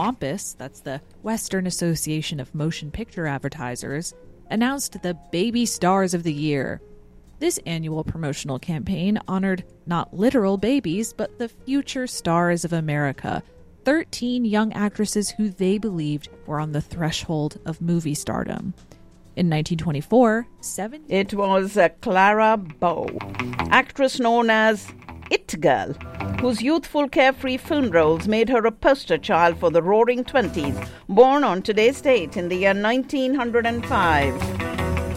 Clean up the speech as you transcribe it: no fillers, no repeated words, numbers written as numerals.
WAMPAS, that's the Western Association of Motion Picture Advertisers, announced the Baby Stars of the Year. This annual promotional campaign honored not literal babies, but the future stars of America, 13 young actresses who they believed were on the threshold of movie stardom. In 1924, It was Clara Bow, actress known as It Girl, whose youthful carefree film roles made her a poster child for the Roaring Twenties, born on today's date in the year 1905.